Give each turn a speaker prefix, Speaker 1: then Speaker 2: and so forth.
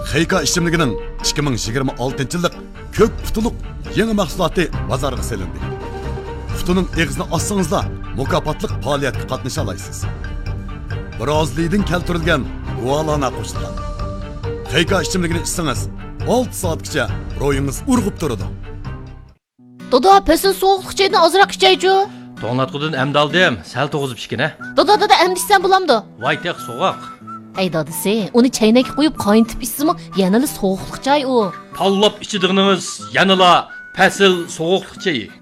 Speaker 1: Xeyka ichimligining 2026-yillik ko'k putuluq yangi mahsuloti bozorga selindi. Putuning eg'izini ossangizlar, mukofotlik faoliyatga qatnasha olasiz. Birozlidan keltirilgan guvalana qo'shilgan. Xeyka ichimligini ichsangiz, 6 soatgacha ro'yingiz urg'ib turadi.
Speaker 2: Doda, pesin soğuqlıqçaydan azırak içəycu.
Speaker 3: To'nglatqudan amdaldim, sal to'g'izib ishkina.
Speaker 2: Doda, əmdişsən bulamdı.
Speaker 3: Voy teq so'g'oq.
Speaker 2: Ey dadisi, onu çaynakka qo'yib qaynatıp içsimi, yanılı soğuqlıqçay o.
Speaker 3: Tanlab ichidig'ingiz yanıla fasil so'g'oqliq chayi.